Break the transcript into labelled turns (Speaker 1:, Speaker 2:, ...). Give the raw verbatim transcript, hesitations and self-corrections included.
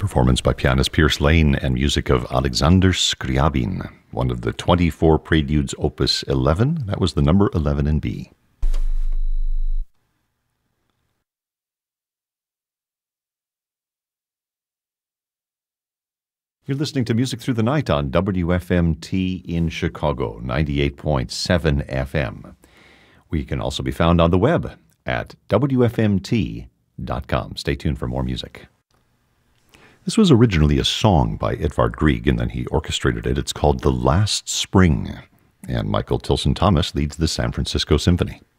Speaker 1: Performance by pianist Pierce Lane and music of Alexander Scriabin, one of the twenty-four Preludes, Opus eleven. That was the number eleven in B. You're listening to Music Through the Night on W F M T in Chicago, ninety-eight point seven F M. We can also be found on the web at W F M T dot com. Stay tuned for more music. This was originally a song by Edvard Grieg, and then he orchestrated it. It's called The Last Spring, and Michael Tilson Thomas leads the San Francisco Symphony.